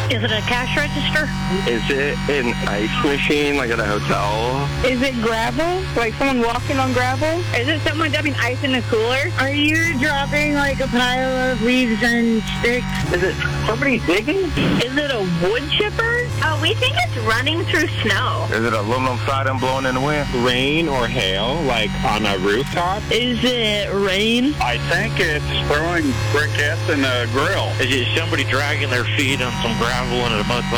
Is it a cash register? Is it an ice machine, like at a hotel? Is it gravel? Like someone walking on gravel? Is it someone dumping ice in a cooler? Are you dropping like a pile of leaves and sticks? Is it somebody digging? Is it a wood chipper? Oh, we think it's running through snow. Is it aluminum siding blowing in the wind? Rain or hail, like on a rooftop? Is it rain? I think it's throwing briquettes in a grill. Is it somebody dragging their feet on some gravel in a mud